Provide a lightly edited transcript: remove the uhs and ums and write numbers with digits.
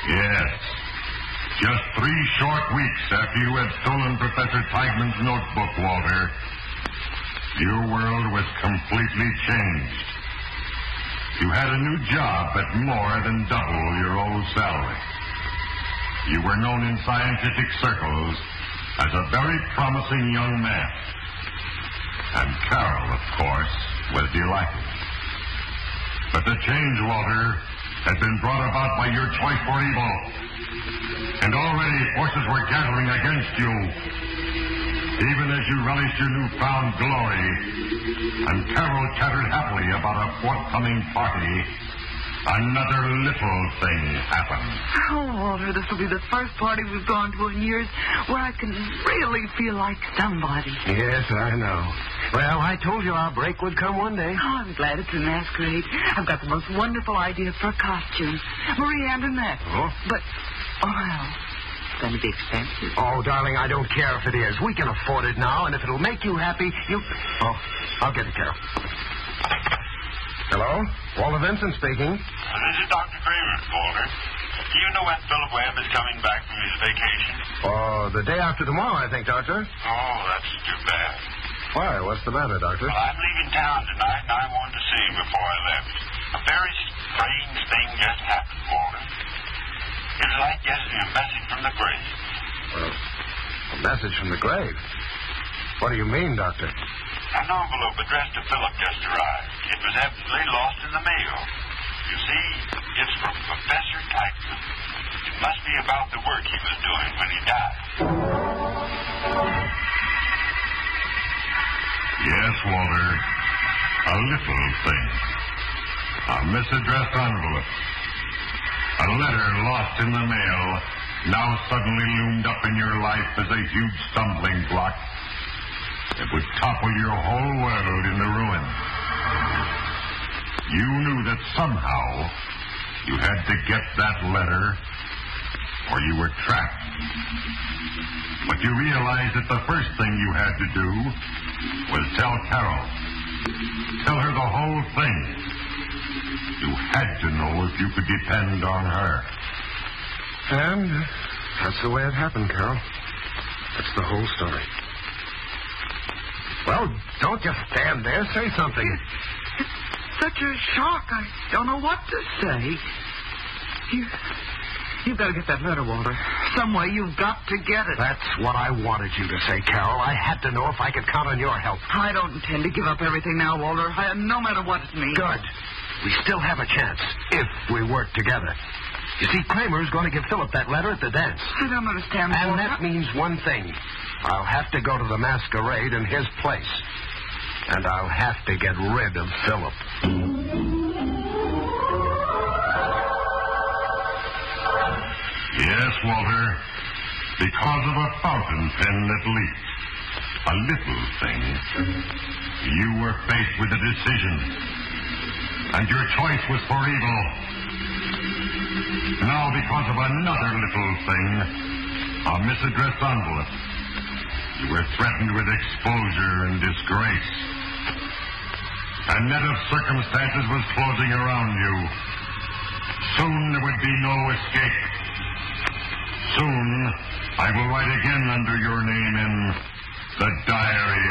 Yes. Just 3 short weeks after you had stolen Professor Tigeman's notebook, Walter, your world was completely changed. You had a new job at more than double your old salary. You were known in scientific circles as a very promising young man. And Carol, of course, was delighted. But the change, Walter, had been brought about by your choice for evil. And already forces were gathering against you. Even as you relished your newfound glory, and Carol chattered happily about a forthcoming party, another little thing happened. Oh, Walter, this will be the first party we've gone to in years where I can really feel like somebody. Yes, I know. Well, I told you our break would come one day. Oh, I'm glad it's a masquerade. I've got the most wonderful idea for a costume. Marie Antoinette. Oh? But, well, it's going to be expensive. Oh, darling, I don't care if it is. We can afford it now, and if it'll make you happy, you... Oh, I'll get it, Carol. Hello? Walter Vincent speaking. This is Dr. Kramer, Walter. Do you know when Philip Webb is coming back from his vacation? Oh, the day after tomorrow, I think, Doctor. Oh, that's too bad. Why? What's the matter, Doctor? Well, I'm leaving town tonight, and I wanted to see him before I left. A very strange thing just happened, Walter. It's like getting a message from the grave. Well, a message from the grave? What do you mean, Doctor? An envelope addressed to Philip just arrived. It was evidently lost in the mail. You see, it's from Professor Tigeman. It must be about the work he was doing when he died. Yes, Walter. A little thing. A misaddressed envelope. A letter lost in the mail now suddenly loomed up in your life as a huge stumbling block. It would topple your whole world into ruin. You knew that somehow you had to get that letter or you were trapped. But you realized that the first thing you had to do was tell Carol. Tell her the whole thing. You had to know if you could depend on her. And that's the way it happened, Carol. That's the whole story. Well, don't just stand there. Say something. It's such a shock. I don't know what to say. You've got to get that letter, Walter. Some way you've got to get it. That's what I wanted you to say, Carol. I had to know if I could count on your help. I don't intend to give up everything now, Walter. No matter what it means. Good. We still have a chance if we work together. You see, Kramer's going to give Philip that letter at the dance. I don't understand, And Walter. that means one thing. I'll have to go to the masquerade in his place. And I'll have to get rid of Philip. Yes, Walter. Because of a fountain pen that leaked. A little thing. You were faced with a decision. And your choice was for evil. Now, because of another little thing, a misaddressed envelope, you were threatened with exposure and disgrace. A net of circumstances was closing around you. Soon there would be no escape. Soon, I will write again under your name in the Diary